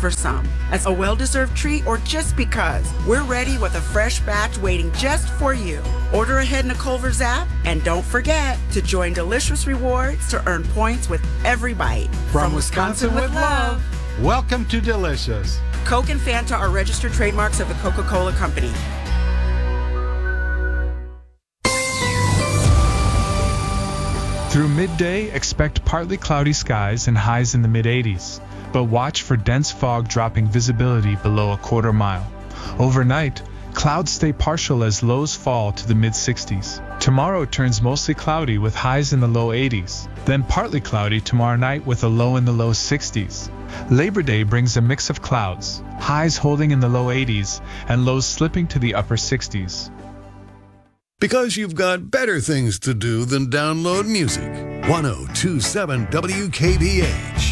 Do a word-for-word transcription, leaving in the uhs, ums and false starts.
for some, as a well-deserved treat or just because. We're ready with a fresh batch waiting just for you. Order ahead in the Culver's app, and don't forget to join Delicious Rewards to earn points with every bite. From, From Wisconsin, Wisconsin with love. Welcome to Delicious. Coke and Fanta are registered trademarks of the Coca-Cola Company. Through midday, expect partly cloudy skies and highs in the mid eighties, but watch for dense fog dropping visibility below a quarter mile. Overnight, clouds stay partial as lows fall to the mid sixties. Tomorrow turns mostly cloudy with highs in the low eighties, then partly cloudy tomorrow night with a low in the low sixties. Labor Day brings a mix of clouds, highs holding in the low eighties and lows slipping to the upper sixties. Because you've got better things to do than download music. ten twenty-seven W K B H.